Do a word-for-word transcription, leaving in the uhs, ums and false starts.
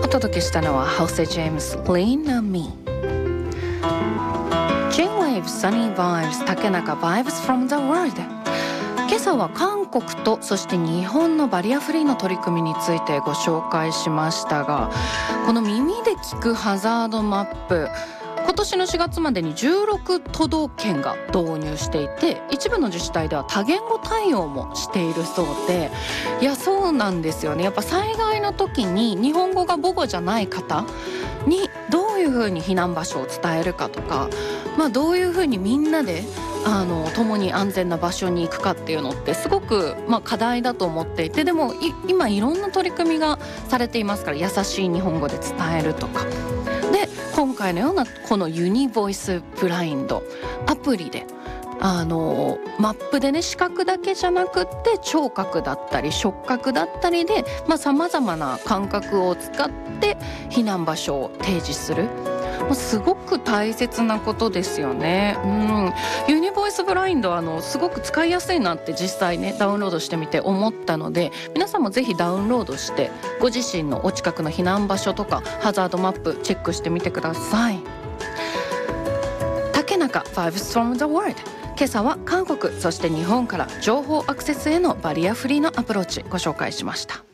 お届けしたのは Jose James Lean on Me。 J-Wave Sunny Vibes 竹中 Vibes from the World。 今朝は韓国とそして日本のバリアフリーの取り組みについてご紹介しましたが、この耳で聞くハザードマップ、今年のしがつまでにじゅうろく都道県が導入していて、一部の自治体では多言語対応もしているそうで、いやそうなんですよね。やっぱ災害の時に日本語が母語じゃない方にどういうふうに避難場所を伝えるかとか、まあ、どういうふうにみんなであの共に安全な場所に行くかっていうのってすごく、まあ、課題だと思っていて、でもい今いろんな取り組みがされていますから、優しい日本語で伝えるとかで、今回のようなこのユニボイスブラインドアプリであのマップでね、視覚だけじゃなくって聴覚だったり触覚だったりでさまざ、まな感覚を使って避難場所を提示する、すごく大切なことですよね。うん、ユニボイスブラインドはあのすごく使いやすいなって実際ねダウンロードしてみて思ったので、皆さんもぜひダウンロードしてご自身のお近くの避難場所とかハザードマップチェックしてみてください。竹中 Vibes from the World。 今朝は韓国そして日本から情報アクセスへのバリアフリーのアプローチご紹介しました。